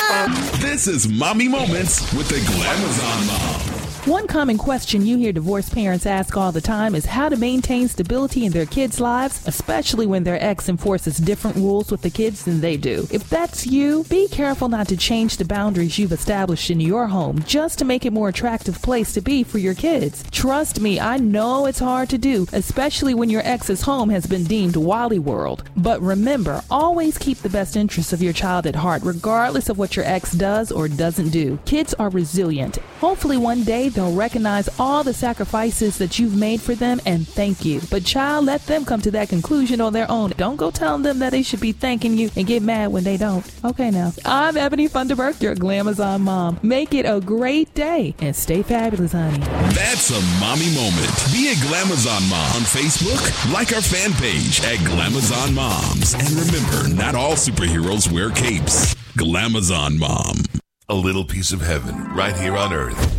This is Mommy Moments with the Glamazon Mom. One common question you hear divorced parents ask all the time is how to maintain stability in their kids' lives, especially when their ex enforces different rules with the kids than they do. If that's you, be careful not to change the boundaries you've established in your home just to make it a more attractive place to be for your kids. Trust me, I know it's hard to do, especially when your ex's home has been deemed Wally World. But remember, always keep the best interests of your child at heart, regardless of what your ex does or doesn't do. Kids are resilient. Hopefully one day they'll recognize all the sacrifices that you've made for them and thank you. But child, let them come to that conclusion on their own. Don't go telling them that they should be thanking you and get mad when they don't. Okay now. I'm Ebony Funderburk, your Glamazon mom. Make it a great day and stay fabulous, honey. That's a mommy moment. Be a Glamazon mom on Facebook. Like our fan page at Glamazon Moms. And remember, not all superheroes wear capes. Glamazon Mom. A little piece of heaven right here on earth.